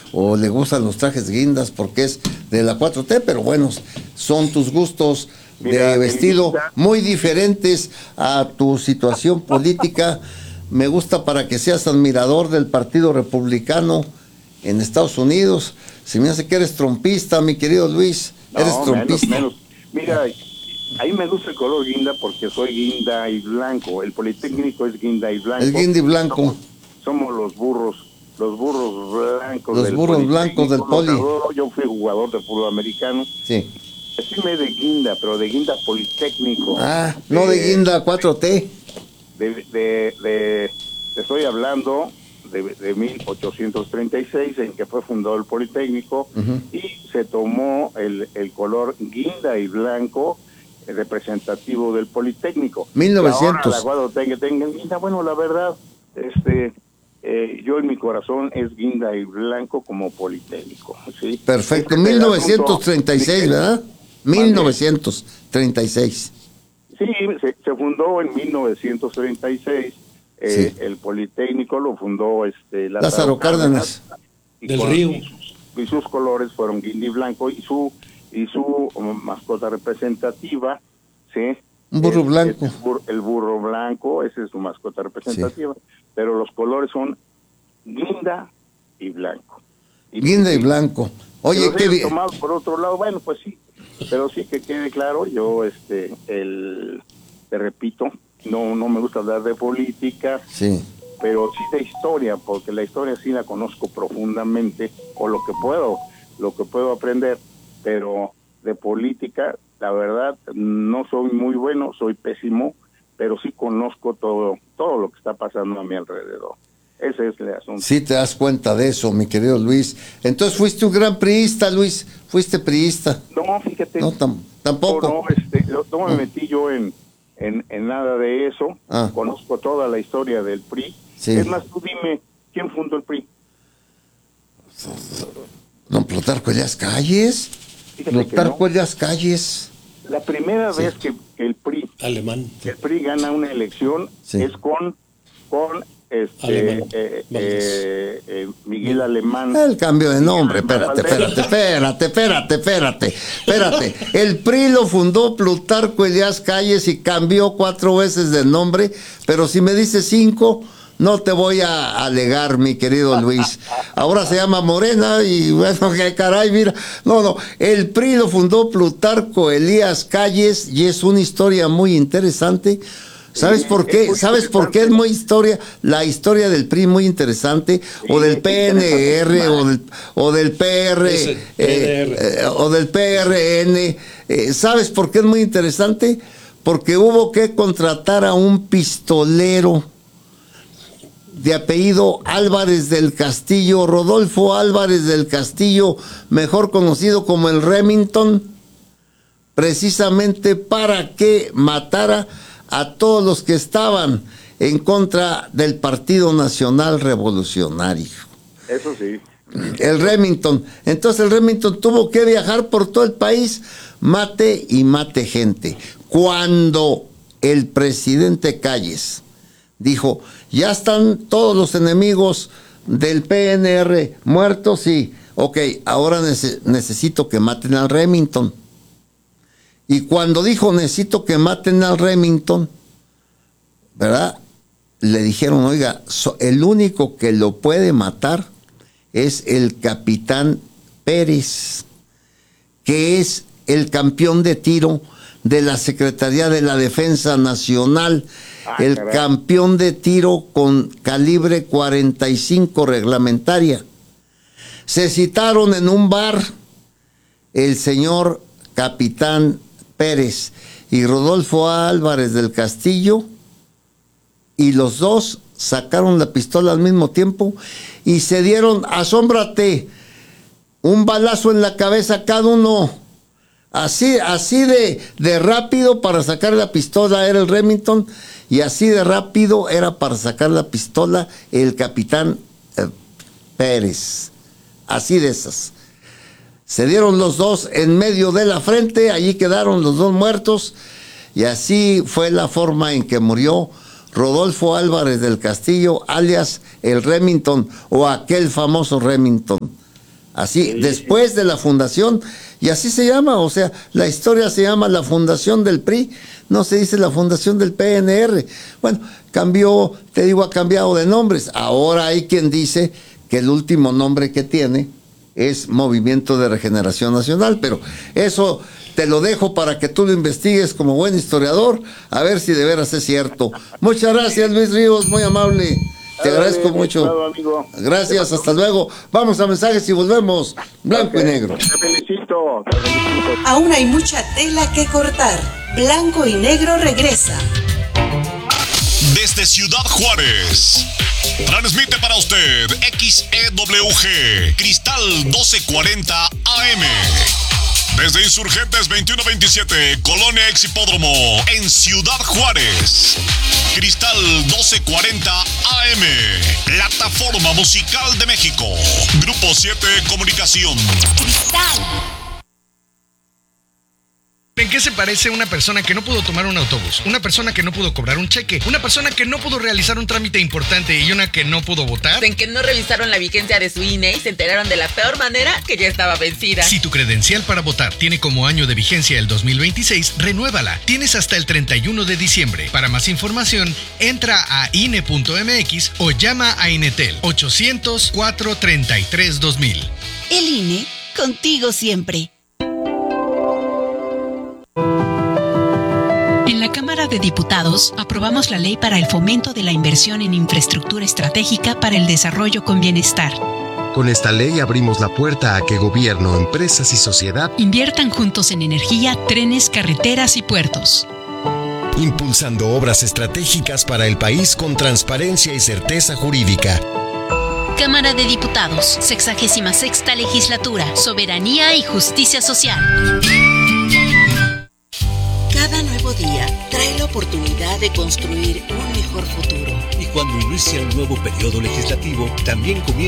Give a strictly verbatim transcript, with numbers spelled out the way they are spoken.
o le gustan los trajes guindas porque es de la cuatro T, pero bueno, son tus gustos Mira, de vestido muy diferentes a tu situación política. Me gusta para que seas admirador del Partido Republicano en Estados Unidos. Se me hace que eres trompista, mi querido Luis. No, eres trompista. Menos, menos. Mira, ahí me gusta el color guinda porque soy guinda y blanco. El Politécnico es guinda y blanco. El guinda y blanco. Somos, somos los burros, los burros blancos los del burros blancos del Poli. Yo fui jugador de fútbol americano. Sí. Decime de guinda, pero de guinda Politécnico. Ah, no de, de guinda cuatro T. De, de, de, te estoy hablando de, de mil ochocientos treinta y seis, en que fue fundado el Politécnico, uh-huh. y se tomó el, el color guinda y blanco representativo del Politécnico. mil novecientos. Ahora, cuando tenga, tenga guinda, bueno, la verdad, este, eh, yo en mi corazón es guinda y blanco como Politécnico. ¿Sí? Perfecto, este mil novecientos treinta y seis, ¿verdad? mil novecientos treinta y seis. Sí, se, se fundó en mil novecientos treinta y seis. Eh, sí. El Politécnico lo fundó este Lázaro, Lázaro Cárdenas, Cárdenas del Río, y sus, y sus colores fueron guinda y blanco, y su y su mascota representativa, sí, un burro el, blanco, el burro, el burro blanco, esa es su mascota representativa, sí. Pero los colores son guinda y blanco. Y, guinda y blanco. Oye, qué bien. Tomado por otro lado, bueno, pues sí, pero sí que quede claro, yo este el te repito, no no me gusta hablar de política, sí, pero sí de historia, porque la historia sí la conozco profundamente, o lo que puedo, lo que puedo aprender, pero de política, la verdad, no soy muy bueno, soy pésimo, pero sí conozco todo, todo lo que está pasando a mi alrededor. Ese es el asunto. Sí te das cuenta de eso, mi querido Luis. Entonces fuiste un gran priista, Luis, fuiste priista. No, fíjate. No, tam, tampoco. No, no, este, no me metí yo en, en, en nada de eso. Ah. Conozco toda la historia del P R I. Sí. Es más, tú dime, ¿quién fundó el P R I? Don Plutarco Elías Calles. Plutarco Elías no. Calles. La primera sí. vez que, que el P R I alemán que el P R I gana una elección sí. es con con este eh, eh, eh, Miguel Alemán. El cambio de nombre, espérate, espérate, espérate, espérate, espérate, espérate. El P R I lo fundó Plutarco Elías Calles y cambió cuatro veces de nombre, pero si me dices cinco, no te voy a alegar, mi querido Luis. Ahora se llama Morena y bueno, qué caray, mira. No, no, el P R I lo fundó Plutarco Elías Calles y es una historia muy interesante. ¿Sabes por qué? ¿Sabes por qué es muy historia? La historia del P R I muy interesante, o del P N R, o del, o del P R, eh, eh, o del P R N. Eh, ¿Sabes por qué es muy interesante? Porque hubo que contratar a un pistolero de apellido Álvarez del Castillo, Rodolfo Álvarez del Castillo, mejor conocido como el Remington, precisamente para que matara a todos los que estaban en contra del Partido Nacional Revolucionario. Eso sí. El Remington. Entonces el Remington tuvo que viajar por todo el país, mate y mate gente. Cuando el presidente Calles dijo, ya están todos los enemigos del P N R muertos, y ok, ahora nece- necesito que maten al Remington. Y cuando dijo, necesito que maten al Remington, ¿verdad? Le dijeron, oiga, so, el único que lo puede matar es el capitán Pérez, que es el campeón de tiro de la Secretaría de la Defensa Nacional, ah, el caray. campeón de tiro con calibre cuarenta y cinco reglamentaria. Se citaron en un bar el señor capitán Pérez y Rodolfo Álvarez del Castillo, y los dos sacaron la pistola al mismo tiempo y se dieron, asómbrate, un balazo en la cabeza cada uno, así, así de, de rápido para sacar la pistola era el Remington, y así de rápido era para sacar la pistola el capitán eh, Pérez, así de esas. Se dieron los dos en medio de la frente, allí quedaron los dos muertos, y así fue la forma en que murió Rodolfo Álvarez del Castillo, alias el Remington, o aquel famoso Remington. Así, Sí, después sí. de la fundación, y así se llama, o sea, la historia se llama la fundación del P R I, no se dice la fundación del P N R. Bueno, cambió, te digo, ha cambiado de nombres. Ahora hay quien dice que el último nombre que tiene es Movimiento de Regeneración Nacional, pero eso te lo dejo para que tú lo investigues como buen historiador, a ver si de veras es cierto. Muchas gracias, Luis Ríos, muy amable. Te agradezco mucho. Amigo. Gracias, hasta luego. Vamos a mensajes y volvemos. Blanco Okay. y negro. Te felicito, te felicito. Aún hay mucha tela que cortar. Blanco y negro regresa. Desde Ciudad Juárez, transmite para usted X E W G, Cristal doce cuarenta A M. Desde Insurgentes veintiuno veintisiete, Colonia Ex Hipódromo, en Ciudad Juárez. Cristal doce cuarenta A M, Plataforma Musical de México. Grupo siete Comunicación. Cristal. ¿En qué se parece una persona que no pudo tomar un autobús? Una persona que no pudo cobrar un cheque, una persona que no pudo realizar un trámite importante y una que no pudo votar. En que no revisaron la vigencia de su I N E y se enteraron de la peor manera que ya estaba vencida. Si tu credencial para votar tiene como año de vigencia el dos mil veintiséis, renuévala. Tienes hasta el treinta y uno de diciembre. Para más información, entra a I N E punto M X o llama a Inetel ochocientos, cuatrocientos treinta y tres, dos mil. El I N E, contigo siempre. En la Cámara de Diputados aprobamos la ley para el fomento de la inversión en infraestructura estratégica para el desarrollo con bienestar. Con esta ley abrimos la puerta a que gobierno, empresas y sociedad inviertan juntos en energía, trenes, carreteras y puertos. Impulsando obras estratégicas para el país con transparencia y certeza jurídica. Cámara de Diputados, sexagésima sexta legislatura, soberanía y justicia social. Cada nuevo día trae la oportunidad de construir un mejor futuro. Y cuando inicia un nuevo periodo legislativo, también comienza